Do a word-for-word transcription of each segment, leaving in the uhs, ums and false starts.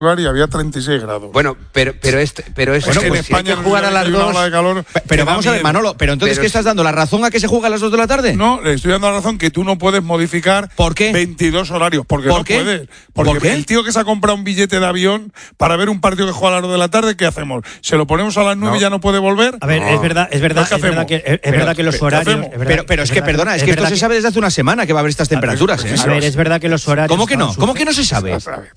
y había treinta y seis grados. Bueno, pero pero este, pero es bueno, pues, en España hay que jugar a las dos. De calor, pero vamos a ver, Manolo, pero entonces pero ¿qué estás dando? ¿La razón a que se juega a las dos de la tarde? No, le estoy dando la razón que tú no puedes modificar ¿Por qué? veintidós horarios, porque ¿Por no qué? puedes. Porque ¿Por qué? El tío que se ha comprado un billete de avión para ver un partido que juega a las dos de la tarde, ¿qué hacemos? ¿Se lo ponemos a las nueve no. y ya no puede volver? A ver, no. es verdad, es verdad, es verdad que es, es pero, verdad que los ¿qué horarios, hacemos? es verdad, pero pero es, es que perdona, es, es que esto se sabe desde hace una semana que va a haber estas temperaturas, ¿eh? ¿eh? A ver, es verdad que los horarios. ¿Cómo que no? ¿Cómo que no se sabe?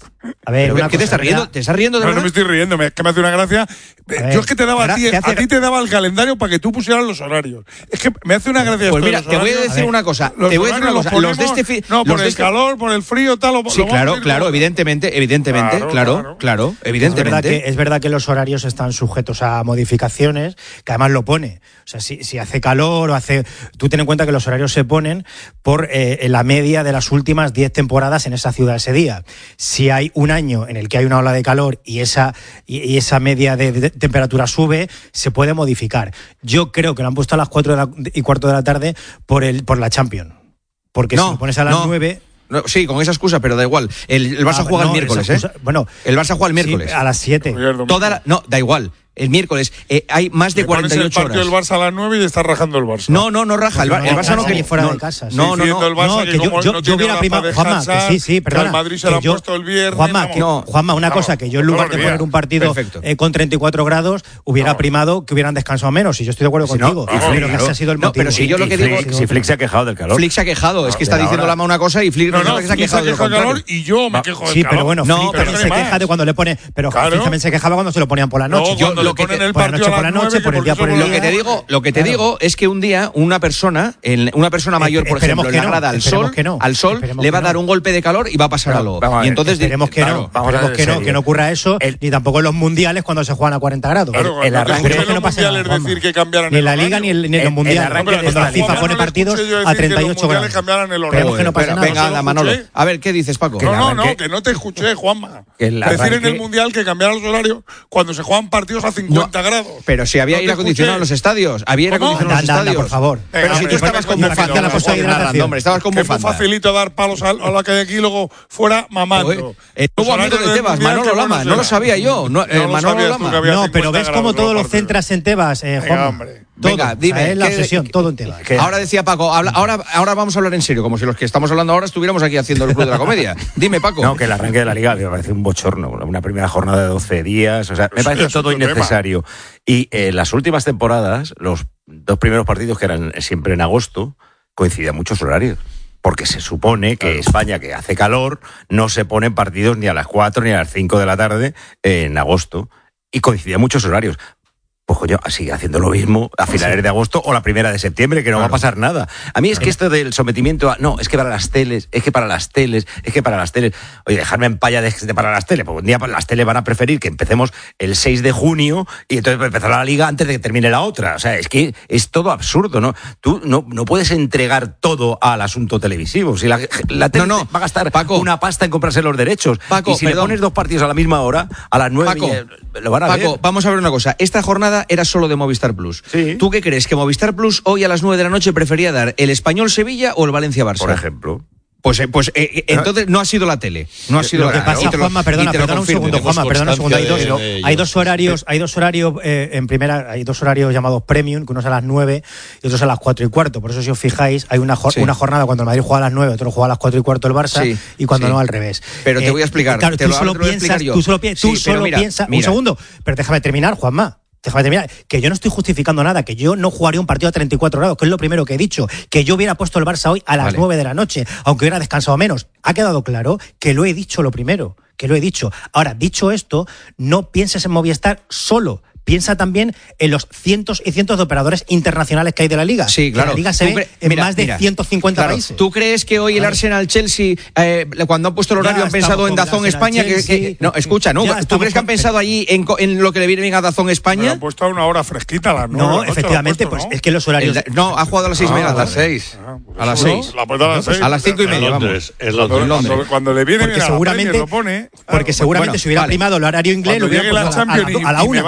A ver, ¿qué te estás riendo? ¿Te estás riendo de no, verdad? No me estoy riendo, es que me hace una gracia. Ver, Yo es que te daba a ti, hace... a ti te daba el calendario para que tú pusieras los horarios. Es que me hace una gracia. Pues esto mira, de los te voy a horarios. decir a una cosa. Los te voy a decir una cosa. Ponemos, los de este fi- no, por el este... calor, por el frío, tal. Lo, sí, lo claro, vamos claro, evidentemente, evidentemente, claro, claro, claro, claro, evidentemente. Es verdad, que, es verdad que los horarios están sujetos a modificaciones, que además lo pone. O sea, si, si hace calor o hace... Tú ten en cuenta que los horarios se ponen por eh, la media de las últimas diez temporadas en esa ciudad ese día. Si hay un año en el que hay una ola de calor y esa, y, y esa media de, de temperatura sube, se puede modificar. Yo creo que lo han puesto a las cuatro de la, y cuarto de la tarde por, el, por la Champions. Porque no, si lo pones a las no. nueve... No, sí, con esa excusa, pero da igual. El, el Barça ah, juega no, el miércoles, excusa, ¿eh? Bueno, el Barça juega el miércoles. Sí, a las siete. Toda la, no, da igual. El miércoles eh, hay más de Le cuarenta y ocho el partido horas. del Barça a las nueve y está rajando el Barça. No, no, no raja. El, no, el Barça no, no quería fuera no, de casa. Sí. No, no, no. El Barça no, que, que yo, como yo, no yo hubiera primado, Juanma, que sí, sí, perdona. Que al Madrid se lo ha yo, puesto el viernes. Juanma, que, no, Juanma, una no, cosa, que yo en lugar de poner un partido eh, con treinta y cuatro grados, hubiera no. primado que hubieran descansado menos. Y yo estoy de acuerdo si contigo. No, pero que ese ha sido el motivo. No, pero si yo lo que digo... Si Flick se ha quejado del calor. Flick se ha quejado. Es que está diciendo la una cosa y Flick no, no, se ha quejado del calor y yo me quejo del calor. Sí, pero bueno, Flick también se queja de cuando le pone... Pero Flick también se quejaba cuando se lo ponían por la noche. Yo lo que el partido por la noche, por el día por el Lo que te digo, lo que te digo es que un día una persona, una persona mayor, por ejemplo, en la grada al sol, al sol le va a dar un golpe de calor y va a pasar algo. Y entonces esperemos que no, esperemos que no, que no ocurra eso, ni tampoco en los mundiales cuando se juegan a cuarenta grados. El arranque de los mundiales es decir que cambiaran ni en la liga ni en los mundiales. Cuando la FIFA pone partidos a treinta y ocho grados. Esperemos que no pase nada. Venga, Manolo. A ver, ¿qué dices, Paco? No, no, no, que no te escuché, Juanma. Decir en el mundial que cambiaran los horarios cuando se juegan partidos a cincuenta grados. Pero si había aire acondicionado en los estadios, había aire acondicionado en los estadios. Por favor. Pero si tú estabas con bufanda, hombre, estabas con bufanda. Es muy facilito dar palos a la que hay aquí y luego fuera mamando. Hubo amigo de Tebas, Manolo Lama, no lo sabía yo. Manolo Lama. No, pero ves como todos los centras en Tebas, Juan. Venga, dime. O sea, es la obsesión, todo en Tebas. Ahora decía Paco, habla, ahora, ahora vamos a hablar en serio, como si los que estamos hablando ahora estuviéramos aquí haciendo el Club de la Comedia. Dime, Paco. No, que el arranque de la Liga me parece un bochorno. Una primera jornada de doce días. O sea, me parece todo innecesario. Y en eh, las últimas temporadas, los dos primeros partidos que eran siempre en agosto, coincidían muchos horarios. Porque se supone que España, que hace calor, no se ponen partidos ni a las cuatro ni a las cinco de la tarde en agosto. Y coincidían muchos horarios. Pues coño, así haciendo lo mismo a finales de agosto o la primera de septiembre, que no claro. va a pasar nada. A mí es claro. que esto del sometimiento a... No, es que para las teles, es que para las teles, es que para las teles... Oye, dejarme en palla de, de para las teles, porque un día las teles van a preferir que empecemos el seis de junio y entonces empezar la liga antes de que termine la otra. O sea, es que es todo absurdo, ¿no? Tú no, no puedes entregar todo al asunto televisivo. Si la, la tele no, no. va a gastar Paco. una pasta en comprarse los derechos. Paco, y si perdón. le pones dos partidos a la misma hora, a las nueve, Paco, y, lo van a Paco, ver. vamos a ver una cosa. Esta jornada era solo de Movistar Plus. Sí. ¿Tú qué crees? ¿Que Movistar Plus hoy a las nueve de la noche prefería dar el Español-Sevilla o el Valencia-Barça? Por ejemplo. Pues, eh, pues eh, entonces no ha sido la tele. No ha sido lo la que pasa, Juanma, perdona, perdona un segundo, Juanma, perdona un segundo. Hay dos, de, hay dos horarios, hay dos horarios eh, en primera, hay dos horarios llamados premium, que uno es a las nueve y otro es a las cuatro y cuarto. Por eso, si os fijáis, hay una, sí. una jornada cuando el Madrid juega a las nueve, otro juega a las cuatro y cuarto el Barça, sí, y cuando sí. no al revés. Pero te voy a explicar. Eh, claro, te tú lo, solo te lo piensas, yo. tú solo, pi- tú sí, solo mira, piensas, mira. un segundo, pero déjame terminar, Juanma. Déjame terminar, que yo no estoy justificando nada, que yo no jugaría un partido a treinta y cuatro grados, que es lo primero que he dicho, que yo hubiera puesto el Barça hoy a las vale. nueve de la noche, aunque hubiera descansado menos. Ha quedado claro que lo he dicho lo primero, que lo he dicho. Ahora, dicho esto, no pienses en Movistar solo. Piensa también en los cientos y cientos de operadores internacionales que hay de la Liga. Sí, claro. Que la Liga se ve en mira, más de mira, ciento cincuenta claro. países. ¿Tú crees que hoy el Arsenal-Chelsea, eh, cuando han puesto el horario, ya han pensado en Dazón España? Que, que, no, escucha, ¿no? ¿Tú crees que han pensado allí en, en lo que le viene bien a Dazón España? Me lo han puesto a una hora fresquita, a las nueve. No, efectivamente, puesto, pues ¿no? es que los horarios... El, no, ha jugado a las seis y media. A las seis. A las seis. La puerta a las seis. A las cinco y media, vamos. En Londres. Cuando, cuando le viene porque bien seguramente, a la Premier, lo pone. Porque seguramente si hubiera primado el horario inglés, lo hubiera puesto a la, a la, a la una.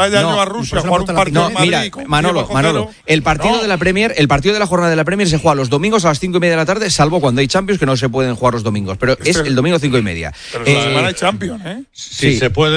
Rusia, jugar un partido no, en Madrid. Mira, Manolo, Manolo, el partido no. de la Premier, el partido de la jornada de la Premier se juega los domingos a las cinco y media de la tarde, salvo cuando hay Champions que no se pueden jugar los domingos, pero este, es el domingo cinco y media. Pero eh, la semana hay Champions, ¿eh? Sí, sí se puede.